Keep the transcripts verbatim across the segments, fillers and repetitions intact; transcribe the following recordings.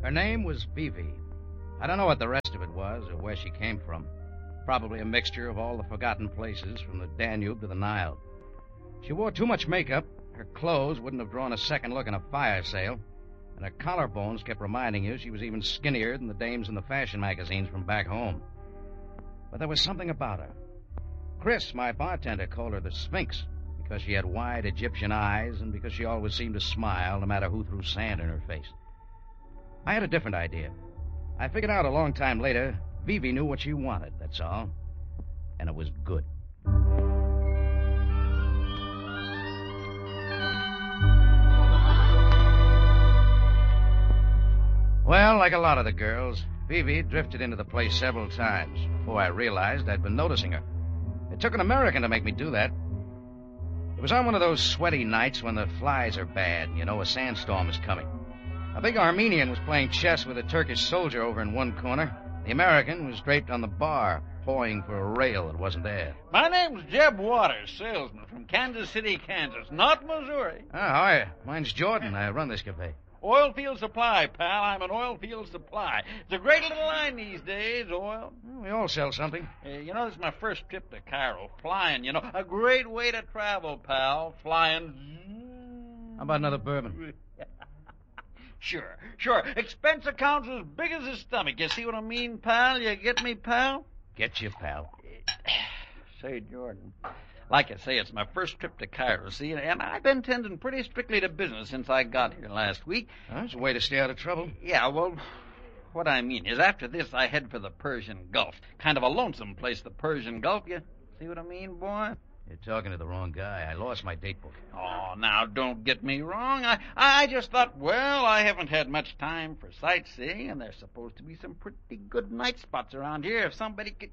Her name was Vivi. I don't know what the rest of it was or where she came from. Probably a mixture of all the forgotten places from the Danube to the Nile. She wore too much makeup. Her clothes wouldn't have drawn a second look in a fire sale. And her collarbones kept reminding you she was even skinnier than the dames in the fashion magazines from back home. But there was something about her. Chris, my bartender, called her the Sphinx because she had wide Egyptian eyes and because she always seemed to smile no matter who threw sand in her face. I had a different idea. I figured out a long time later Vivi knew what she wanted, that's all. And it was good. Well, like a lot of the girls, Vivi drifted into the place several times before I realized I'd been noticing her. It took an American to make me do that. It was on one of those sweaty nights when the flies are bad and you know a sandstorm is coming. A big Armenian was playing chess with a Turkish soldier over in one corner. The American was draped on the bar, pawing for a rail that wasn't there. My name's Jeb Waters, salesman from Kansas City, Kansas, not Missouri. Oh, how are you? Mine's Jordan. I run this cafe. Oil field supply, pal. I'm an oil field supply. It's a great little line these days, oil. Well, we all sell something. Uh, you know, this is my first trip to Cairo. Flying, you know. A great way to travel, pal. Flying. How about another bourbon? Sure, sure. Expense account's as big as his stomach. You see what I mean, pal? You get me, pal? Get you, pal. Say, Jordan, like I say, it's my first trip to Cairo, see, and I've been tending pretty strictly to business since I got here last week. Well, that's a way to stay out of trouble. Yeah, well, what I mean is after this I head for the Persian Gulf. Kind of a lonesome place, the Persian Gulf. You see what I mean, boy? You're talking to the wrong guy. I lost my date book. Oh, now, don't get me wrong. I, I just thought, well, I haven't had much time for sightseeing, and there's supposed to be some pretty good night spots around here if somebody could...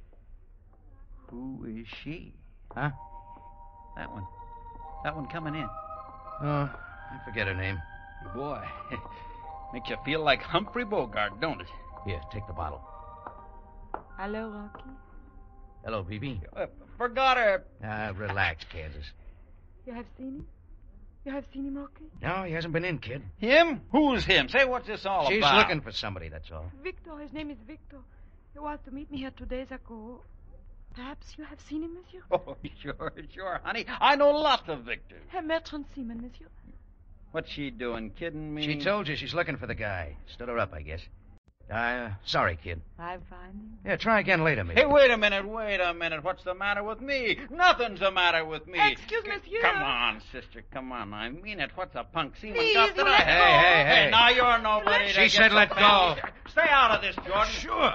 Who is she? Huh? That one. That one coming in. Oh, I forget her name. Boy, makes you feel like Humphrey Bogart, don't it? Here, take the bottle. Hello, Rocky. Hello, Vivi. Uh, forgot her. Ah, relax, Kansas. You have seen him? You have seen him, Rocky? No, he hasn't been in, kid. Him? Who's him? Say, what's this all She's about? She's looking for somebody, that's all. Victor. His name is Victor. He was to meet me here two days ago. Perhaps you have seen him, monsieur? Oh, sure, sure, honey. I know lots of Victors. Herr Bertrand Seaman, monsieur. What's she doing, kidding me? She told you she's looking for the guy. Stood her up, I guess. Uh, sorry, kid. I find him. Yeah, try again later, maybe. Hey, wait a minute, wait a minute. What's the matter with me? Nothing's the matter with me. Excuse me, monsieur. Come on, sister, come on. I mean it. What's a punk Seaman Please, got that I... let Hey, hey, hey. Hey, now you're nobody. She said let go. Stay out of this, Jordan. Sure.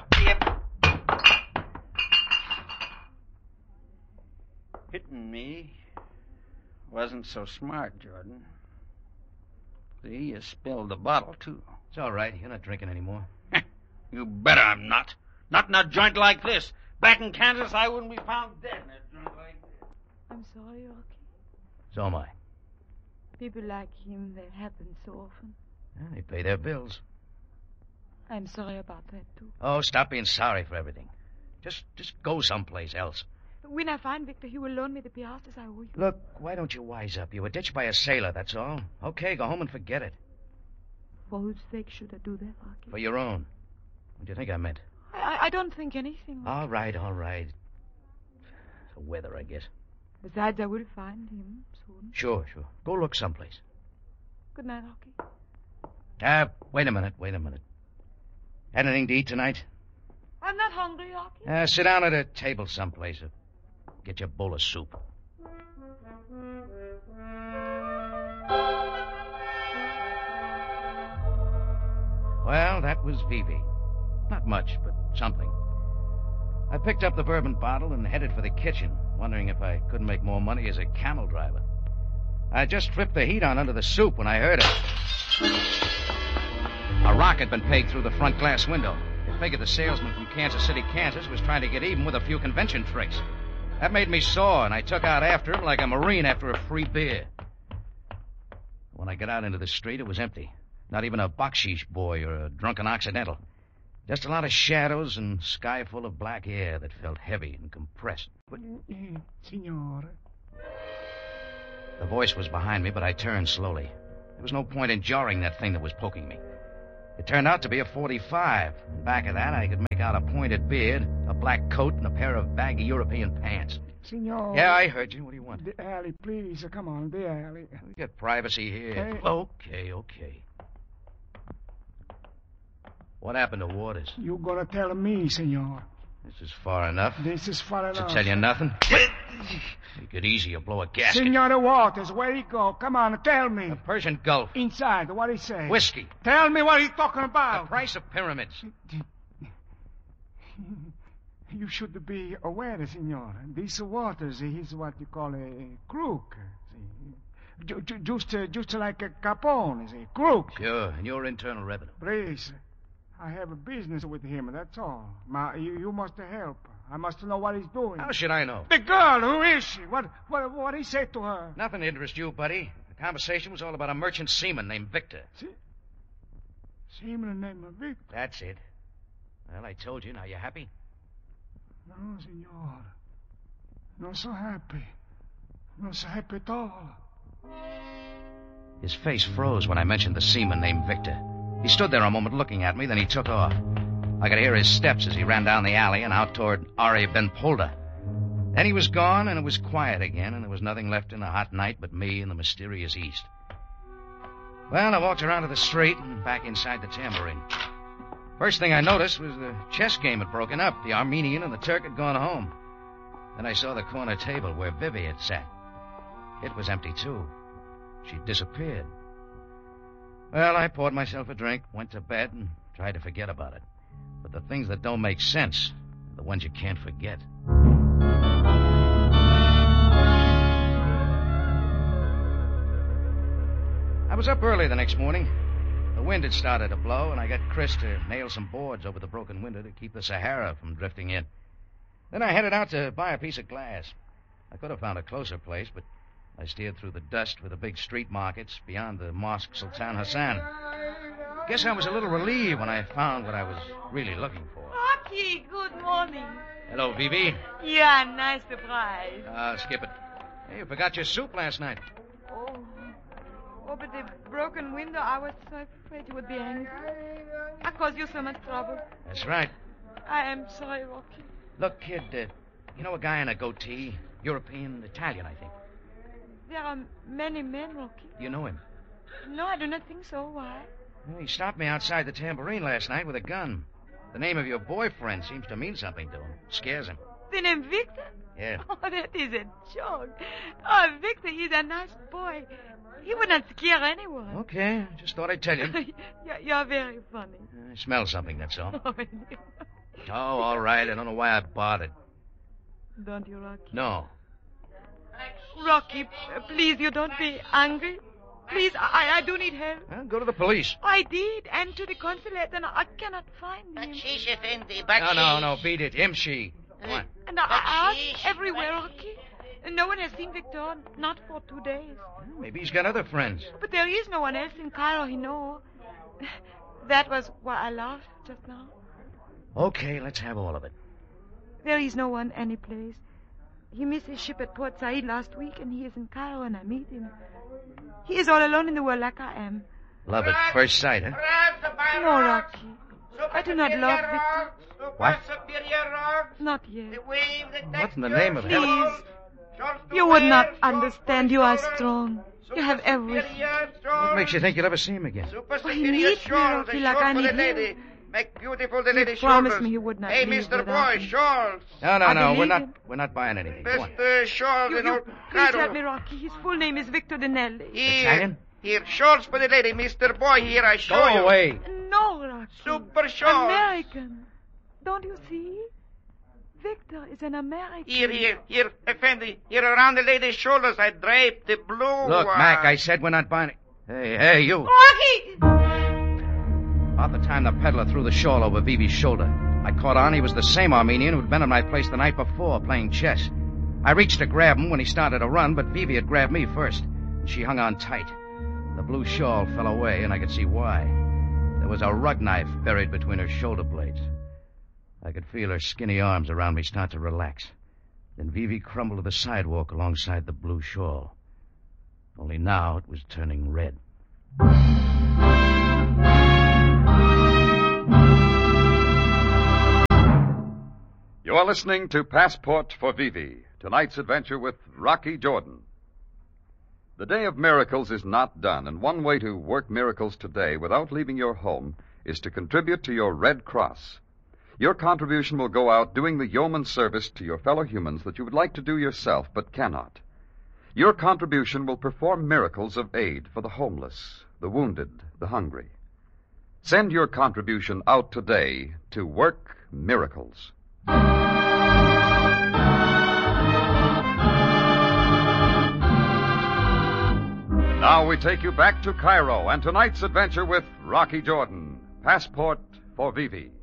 Hitting me wasn't so smart, Jordan. See, you spilled the bottle, too. It's all right. You're not drinking anymore. You bet I'm not. Not in a joint like this. Back in Kansas, I wouldn't be found dead in a joint like this. I'm sorry, Rocky. So am I. People like him, they happen so often. Yeah, they pay their bills. I'm sorry about that, too. Oh, stop being sorry for everything. Just just go someplace else. When I find Victor, he will loan me the piastres I owe you. Look, why don't you wise up? You were ditched by a sailor, that's all. Okay, go home and forget it. For whose sake should I do that, Rocky? For your own. What do you think I meant? I, I don't think anything. Rocky. All right, all right. The weather, I guess. Besides, I will find him soon. Sure, sure. Go look someplace. Good night, Rocky. Ah, uh, wait a minute, wait a minute. Had anything to eat tonight? I'm not hungry, Rocky. Uh, sit down at a table someplace. Get you a bowl of soup. Well, that was Vivi. Not much, but something. I picked up the bourbon bottle and headed for the kitchen, wondering if I couldn't make more money as a camel driver. I just tripped the heat on under the soup when I heard it. A rock had been pegged through the front glass window. I figured the salesman from Kansas City, Kansas, was trying to get even with a few convention tricks. That made me sore, and I took out after him like a Marine after a free beer. When I got out into the street, it was empty. Not even a baksheesh boy or a drunken occidental. Just a lot of shadows and sky full of black air that felt heavy and compressed. Signore. The voice was behind me, but I turned slowly. There was no point in jarring that thing that was poking me. It turned out to be a forty-five. Back of that, I could make out a pointed beard, a black coat, and a pair of baggy European pants. Senor. Yeah, I heard you. What do you want? The alley, please. Come on, the alley. We got privacy here. Hey. Okay, okay. What happened to Waters? You gonna tell me, senor. This is far enough. This is far enough. To tell you nothing? Take it easy, you'll blow a gasket. Senor Waters, where he go? Come on, tell me. The Persian Gulf. Inside, what he say? Whiskey. Tell me what he talking The about. price of pyramids. You should be aware, senor. This Waters, he's what you call a crook. Ju- ju- Just, uh, just like a Capone, is a crook. Sure, and your internal revenue. Please, I have a business with him, that's all. Ma, you, you must help. I must know what he's doing. How should I know? The girl, who is she? What, what, what he say to her? Nothing to interest you, buddy. The conversation was all about a merchant seaman named Victor. See? Seaman named Victor. That's it. Well, I told you. Now, you happy? No, senor. Not so happy. Not so happy at all. His face froze when I mentioned the seaman named Victor. He stood there a moment looking at me, then he took off. I could hear his steps as he ran down the alley and out toward Ari Ben Polda. Then he was gone, and it was quiet again, and there was nothing left in the hot night but me and the mysterious East. Well, I walked around to the street and back inside the tambourine. First thing I noticed was the chess game had broken up. The Armenian and the Turk had gone home. Then I saw the corner table where Vivi had sat. It was empty, too. She'd disappeared. Well, I poured myself a drink, went to bed, and tried to forget about it. But the things that don't make sense are the ones you can't forget. I was up early the next morning. The wind had started to blow, and I got Chris to nail some boards over the broken window to keep the Sahara from drifting in. Then I headed out to buy a piece of glass. I could have found a closer place, but I steered through the dust with the big street markets beyond the Mosque Sultan Hassan. Guess I was a little relieved when I found what I was really looking for. Rocky, good morning. Hello, Vivi. Yeah, nice surprise. Uh, skip it. Hey, you forgot your soup last night. Oh. Oh, but the broken window, I was so afraid you would be angry. I caused you so much trouble. That's right. I am sorry, Rocky. Look, kid, uh, you know a guy in a goatee? European, Italian, I think. There are many men, Rocky. Do you know him? No, I do not think so. Why? Well, he stopped me outside the tambourine last night with a gun. The name of your boyfriend seems to mean something to him. Scares him. The name Victor? Yeah. Oh, that is a joke. Oh, Victor, he's a nice boy. He would not scare anyone. Okay, just thought I'd tell you. you're, you're very funny. I smell something, that's all. Oh, Oh, all right. I don't know why I bothered. don't you, Rocky? No. Rocky, uh, please, you don't be angry. Please, I, I do need help. Well, go to the police. I did, and to the consulate, and I cannot find him. Bakshish, Effendi, No, bakshish. no, no, beat it. Him, she. Come on. And I, I Bakshish, asked everywhere, Rocky. And no one has seen Victor, not for two days. Maybe he's got other friends. But there is no one else in Cairo he knows. That was why I laughed just now. Okay, let's have all of it. There is no one any place. He missed his ship at Port Said last week, and he is in Cairo, and I meet him. He is all alone in the world like I am. Love at first sight, huh? No, Rocky. I do not love Victor. What? Not yet. What in the name of heaven? Please. You would not understand. You are strong. You have everything. What makes you think you'll ever see him again? Oh, he needs me, Rocky, like I need him. Make beautiful the lady He promised shoulders. me he would not Hey, leave Mister without Boy, me. shawls. No, no, I no. We're believe not. him. We're not buying anything. Go Best on. uh, shawls You, in you, all please Cairo. help me, Rocky. His full name is Victor Dinelli. Here, Italian? here, shawls for the lady. Mister Boy, here I show Go you. away. No, Rocky. Super shawls. American. Don't you see? Victor is an American. Here, here, here, Effendi. Here around the lady's shoulders I drape the blue. Look, uh, Mac, I said we're not buying it. Hey, hey, you. Rocky! About the time the peddler threw the shawl over Vivi's shoulder, I caught on he was the same Armenian who'd been at my place the night before playing chess. I reached to grab him when he started to run, but Vivi had grabbed me first. She hung on tight. The blue shawl fell away, and I could see why. There was a rug knife buried between her shoulder blades. I could feel her skinny arms around me start to relax. Then Vivi crumbled to the sidewalk alongside the blue shawl. Only now it was turning red. are listening to Passport for Vivi, tonight's adventure with Rocky Jordan. The Day of Miracles is not done, and one way to work miracles today without leaving your home is to contribute to your Red Cross. Your contribution will go out doing the yeoman service to your fellow humans that you would like to do yourself but cannot. Your contribution will perform miracles of aid for the homeless, the wounded, the hungry. Send your contribution out today to work miracles. Now we take you back to Cairo and tonight's adventure with Rocky Jordan, Passport for Vivi.